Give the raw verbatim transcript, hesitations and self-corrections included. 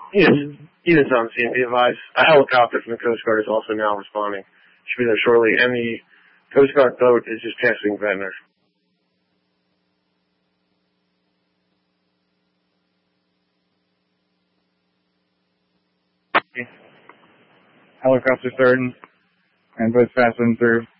Units, units on scene, be advised. A helicopter from the Coast Guard is also now responding. Should be there shortly, and the Coast Guard boat is just passing Ventnor. Helicopter starting, and boats passing through.